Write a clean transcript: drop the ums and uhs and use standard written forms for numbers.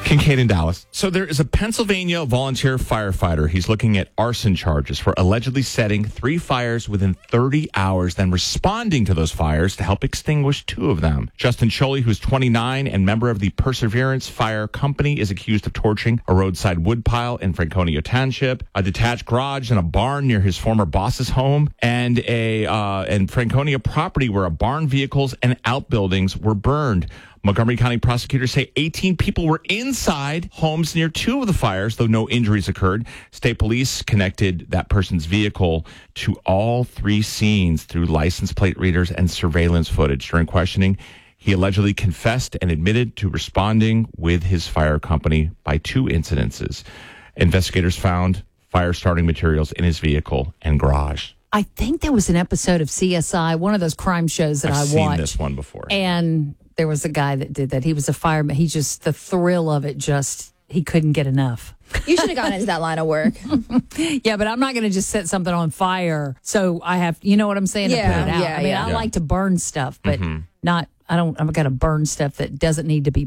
Kincaid in Dallas. So there is a Pennsylvania volunteer firefighter. He's looking at arson charges for allegedly setting 3 fires within 30 hours, then responding to those fires to help extinguish 2 of them. Justin Choley, who's 29 and member of the Perseverance Fire Company, is accused of torching a roadside woodpile in Franconia Township, a detached garage and a barn near his former boss's home, and Franconia property where a barn, vehicles, and outbuildings were burned. Montgomery County prosecutors say 18 people were inside homes near 2 of the fires, though no injuries occurred. State police connected that person's vehicle to all 3 scenes through license plate readers and surveillance footage. During questioning, he allegedly confessed and admitted to responding with his fire company by 2 incidences. Investigators found fire-starting materials in his vehicle and garage. I think there was an episode of CSI, one of those crime shows that I've I watched. seen this one before. And there was a guy that did that. He was a fireman. The thrill of it he couldn't get enough. You should have gone into that line of work. Yeah, but I'm not going to just set something on fire. So I have, you know what I'm saying? Yeah, to put it out. yeah, I mean, yeah. I like to burn stuff, but I've got to burn stuff that doesn't need to be